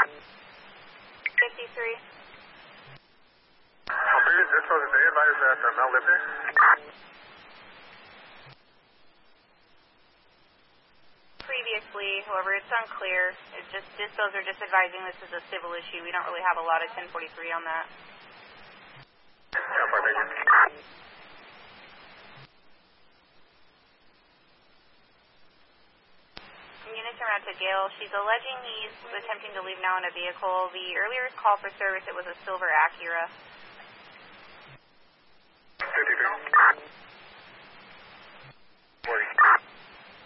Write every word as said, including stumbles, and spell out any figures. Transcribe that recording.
fifty-three. On previous dispatch, they advised that uh, Mel lived there? Previously, however, it's unclear. It's just, distos are just advising this is a civil issue. We don't really have a lot of ten forty-three on that. Yeah, fine, thank you. Units around to Gale. She's alleging he's attempting to leave now in a vehicle. The earlier call for service, it was a silver Acura. fifty-three. forty.